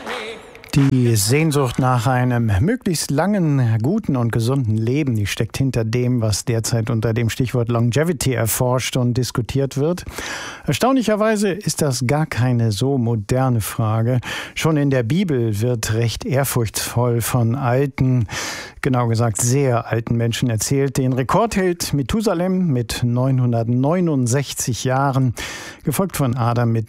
Die Sehnsucht nach einem möglichst langen, guten und gesunden Leben, die steckt hinter dem, was derzeit unter dem Stichwort Longevity erforscht und diskutiert wird. Erstaunlicherweise ist das gar keine so moderne Frage. Schon in der Bibel wird recht ehrfurchtsvoll von alten, genau gesagt sehr alten Menschen erzählt. Den Rekord hält Methusalem mit 969 Jahren, gefolgt von Adam mit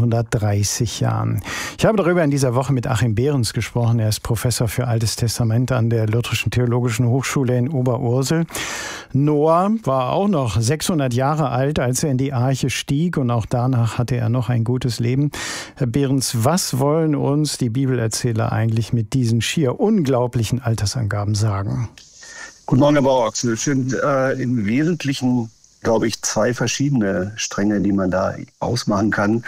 930 Jahren. Ich habe darüber in dieser Woche mit Achim Behrens gesprochen. Er ist Professor für Altes Testament an der Lutherischen Theologischen Hochschule in Oberursel. Noah war auch noch 600 Jahre alt, als er in die Arche stieg, und auch danach hatte er noch ein gutes Leben. Herr Behrens, was wollen uns die Bibelerzähler eigentlich mit diesen schier unglaublichen Altersangaben sagen? Guten Morgen, Herr Bauer. Es sind im Wesentlichen, glaube ich, zwei verschiedene Stränge, die man da ausmachen kann.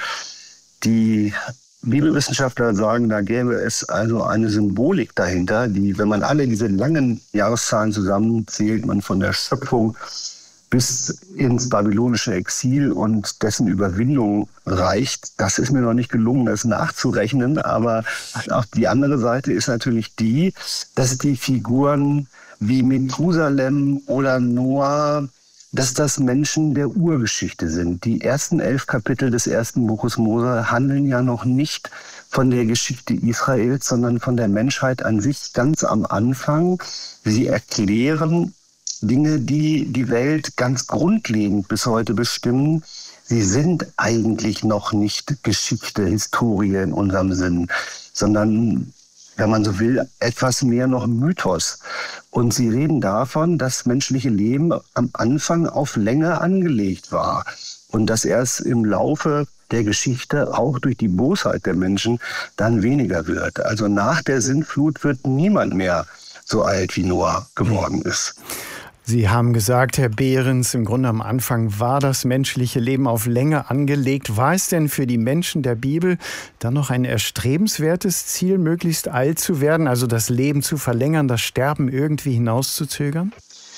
Die Bibelwissenschaftler sagen, da gäbe es also eine Symbolik dahinter, die, wenn man alle diese langen Jahreszahlen zusammenzählt, man von der Schöpfung bis ins babylonische Exil und dessen Überwindung reicht. Das ist mir noch nicht gelungen, das nachzurechnen, aber auch die andere Seite ist natürlich die, dass die Figuren wie Methusalem oder Noah, dass das Menschen der Urgeschichte sind. Die ersten 11 Kapitel des ersten Buches Mose handeln ja noch nicht von der Geschichte Israels, sondern von der Menschheit an sich ganz am Anfang. Sie erklären Dinge, die die Welt ganz grundlegend bis heute bestimmen. Sie sind eigentlich noch nicht Geschichte, Historie in unserem Sinn, sondern, wenn man so will, etwas mehr noch Mythos. Und sie reden davon, dass menschliche Leben am Anfang auf Länge angelegt war und dass erst im Laufe der Geschichte auch durch die Bosheit der Menschen dann weniger wird. Also nach der Sintflut wird niemand mehr so alt wie Noah geworden ist. Sie haben gesagt, Herr Behrens, im Grunde am Anfang war das menschliche Leben auf Länge angelegt. War es denn für die Menschen der Bibel dann noch ein erstrebenswertes Ziel, möglichst alt zu werden, also das Leben zu verlängern, das Sterben irgendwie hinauszuzögern?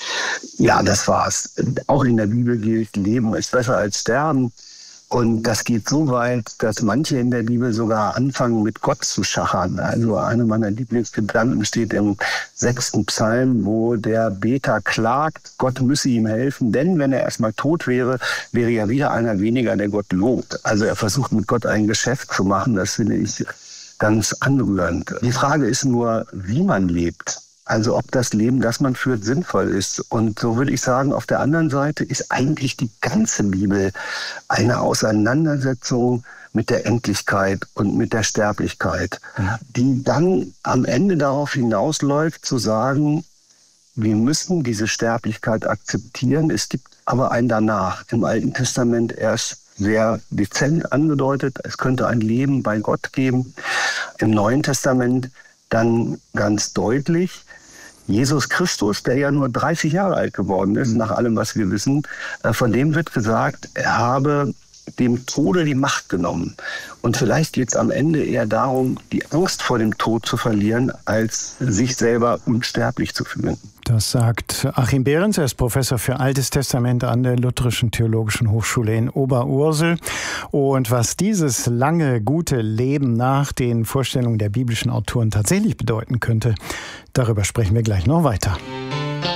Ja, das war's. Auch in der Bibel gilt, Leben ist besser als Sterben. Und das geht so weit, dass manche in der Bibel sogar anfangen, mit Gott zu schachern. Also einer meiner Lieblingsgedanken steht im 6. Psalm, wo der Beter klagt, Gott müsse ihm helfen, denn wenn er erstmal tot wäre, wäre ja wieder einer weniger, der Gott lobt. Also er versucht mit Gott ein Geschäft zu machen, das finde ich ganz anrührend. Die Frage ist nur, wie man lebt. Also ob das Leben, das man führt, sinnvoll ist. Und so würde ich sagen, auf der anderen Seite ist eigentlich die ganze Bibel eine Auseinandersetzung mit der Endlichkeit und mit der Sterblichkeit, die dann am Ende darauf hinausläuft, zu sagen, wir müssen diese Sterblichkeit akzeptieren. Es gibt aber ein Danach. Im Alten Testament erst sehr dezent angedeutet, es könnte ein Leben bei Gott geben. Im Neuen Testament dann ganz deutlich, Jesus Christus, der ja nur 30 Jahre alt geworden ist, nach allem, was wir wissen, von dem wird gesagt, er habe dem Tode die Macht genommen. Und vielleicht geht es am Ende eher darum, die Angst vor dem Tod zu verlieren, als sich selber unsterblich zu fühlen. Das sagt Achim Behrens, er ist Professor für Altes Testament an der Lutherischen Theologischen Hochschule in Oberursel. Und was dieses lange, gute Leben nach den Vorstellungen der biblischen Autoren tatsächlich bedeuten könnte, darüber sprechen wir gleich noch weiter.